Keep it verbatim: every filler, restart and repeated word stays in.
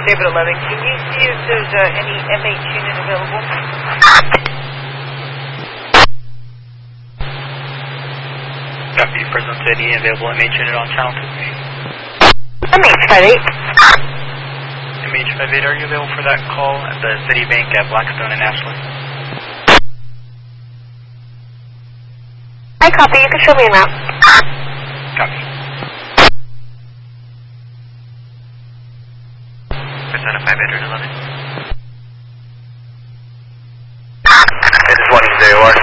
David eleven, can you see if there's uh, any M H unit available? Copy, present any available M H unit on channel two. M H five eight. M H five eight, are you available for that call at the Citibank at Blackstone and Ashland? I copy, you can show me a map. Copy. Present a five eight or eleven. This is one zero, you are.